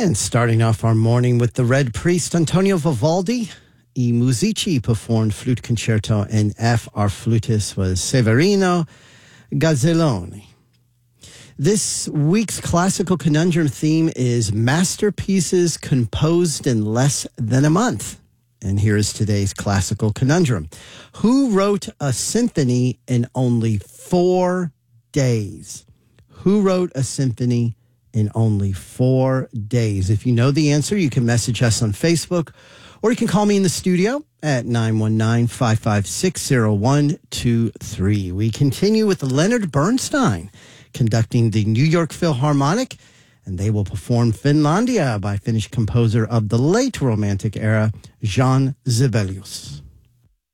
And starting off our morning with the Red Priest, Antonio Vivaldi. I Musici performed Flute Concerto in F. Our flutist was Severino Gazzelloni. This week's classical conundrum theme is masterpieces composed in less than a month. And here is today's classical conundrum. Who wrote a symphony in only 4 days? Who wrote a symphony in only 4 days? If you know the answer, you can message us on Facebook, or you can call me in the studio at 919-556-0123. We continue with Leonard Bernstein conducting the New York Philharmonic, and they will perform Finlandia by Finnish composer of the late Romantic era, Jean Sibelius.